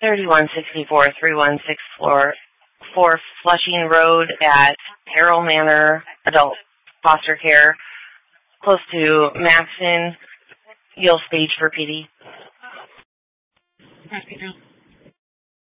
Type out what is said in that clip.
3164 3164 Flushing Road at Harrell Manor Adult Foster Care, close to Maxon. You'll stage for PD. Okay.